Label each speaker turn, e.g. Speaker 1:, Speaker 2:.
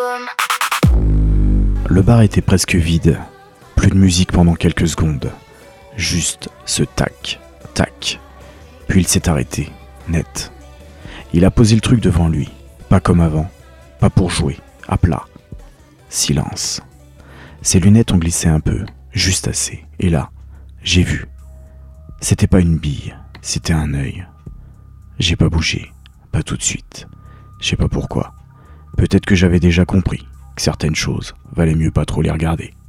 Speaker 1: Le bar était presque vide. Plus de musique pendant quelques secondes. Juste ce tac, tac. Puis il s'est arrêté, net. Il a posé le truc devant lui. Pas comme avant. Pas pour jouer. À plat. Silence. Ses lunettes ont glissé un peu. Juste assez. Et là, j'ai vu. C'était pas une bille. C'était un œil. J'ai pas bougé. Pas tout de suite. Je sais pas pourquoi. Peut-être que j'avais déjà compris que certaines choses valait mieux pas trop les regarder.